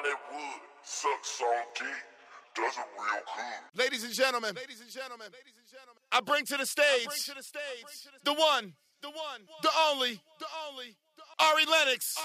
that wood, suck some dick, does it real good. Ladies and gentlemen, I bring to the stage the one, the only, Ari Lennox.